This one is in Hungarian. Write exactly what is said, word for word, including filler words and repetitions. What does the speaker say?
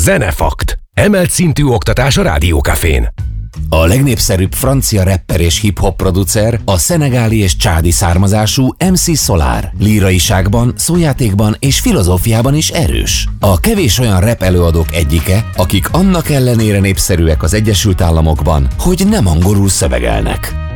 Zenefakt. Emelt szintű oktatás a Rádiókafén. A legnépszerűbb francia rapper és hip-hop producer a szenegáli és csádi származású em cé Solar. Líraiságban, szójátékban és filozófiában is erős. A kevés olyan rap előadók egyike, akik annak ellenére népszerűek az Egyesült Államokban, hogy nem angolul szövegelnek.